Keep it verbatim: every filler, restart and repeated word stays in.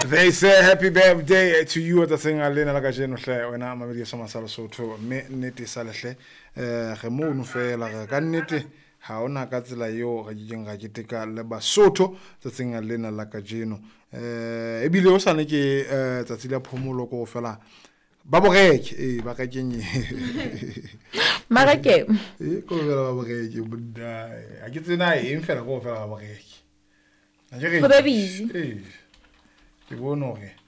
They say happy birthday to you at the thing alena la kajeno hle wena mamedi sa masalo sotho me nnete sa lehle eh ge mo no fela ga nnete ha ona ka tsela yo ga jeng ga keteka le basotho tsa thing alena la kajeno eh e bile o sane ke eh tsa la phomolo go fela ba boreke eh ba ka kenye mara ke eh go fela ba boreke budai a ke tsena e fela go fela ba boreke go be busy eh ke bono ge